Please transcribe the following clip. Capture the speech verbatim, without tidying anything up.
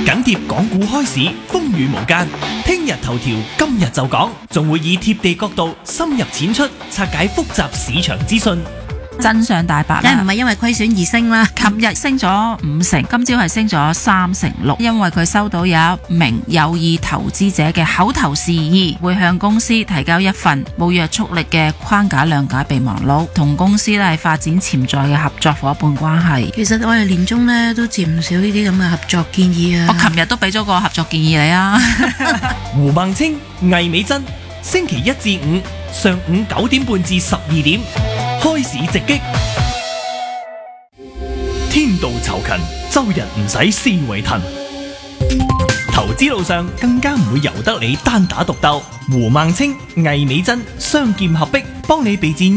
緊貼港股開市，風雨無間。聽日頭條，今日就講，仲會以貼地角度深入淺出，拆解複雜市場資訊。 真相大白啦， 梗係唔係因為虧損而升啦。 琴日升咗五成，今朝係升咗三成六，因為佢收到有一名有意投資者嘅口頭示意，會向公司提交一份冇約束力嘅框架諒解備忘錄，同公司咧係發展潛在嘅合作伙伴關係。 其實我哋年中咧都接唔少呢啲咁嘅合作建議啊。 我琴日都俾咗個合作建議你啊。 胡孟青、魏美珍，星期一至五上午九點半至十二點。開市直擊，天道酬勤，周日唔使思維騰。投資路上更加唔會由得你單打獨鬥。胡孟青、魏美珍雙劍合璧，幫你備戰